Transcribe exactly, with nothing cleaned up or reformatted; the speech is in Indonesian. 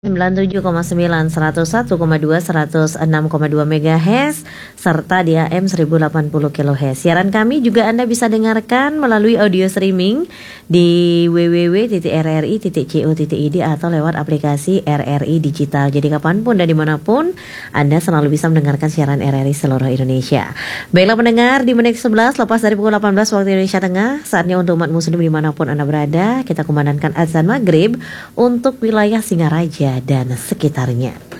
sembilan puluh tujuh koma sembilan, seratus satu koma dua, seratus enam koma dua megahertz serta di A M seribu delapan puluh kilohertz. Siaran kami juga Anda bisa dengarkan melalui audio streaming di w w w titik r r i titik co titik i d atau lewat aplikasi R R I Digital. Jadi kapanpun dan dimanapun Anda selalu bisa mendengarkan siaran R R I seluruh Indonesia. Baiklah pendengar, di menit sebelas lepas dari pukul delapan belas waktu Indonesia Tengah, saatnya untuk umat muslim dimanapun Anda berada, kita kumandangkan azan maghrib untuk wilayah Singaraja dan sekitarnya.